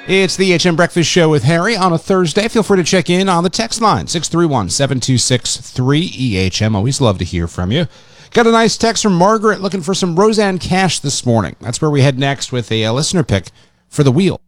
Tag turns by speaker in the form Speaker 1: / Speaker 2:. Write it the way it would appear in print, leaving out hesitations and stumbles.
Speaker 1: It's the HM Breakfast Show with Harry on a Thursday. Feel free to check in on the text line, 631-726-3EHM. Always love to hear from you. Got a nice text from Margaret looking for some Roseanne Cash this morning. That's where we head next with a listener pick for The Wheel.